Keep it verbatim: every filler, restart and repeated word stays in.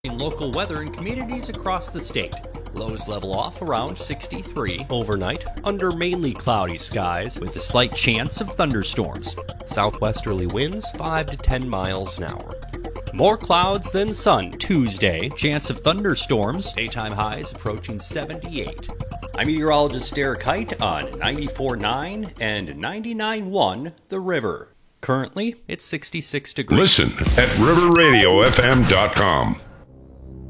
Local weather in communities across the state. Lows level off around sixty-three. Overnight, under mainly cloudy skies, With a slight chance of thunderstorms. southwesterly winds five to ten miles an hour. More clouds than sun Tuesday. Chance of thunderstorms. Daytime highs approaching seventy-eight. I'm meteorologist Derek Height on ninety-four point nine and ninety-nine point one The River. Currently, it's sixty-six degrees. Listen at river radio f m dot com.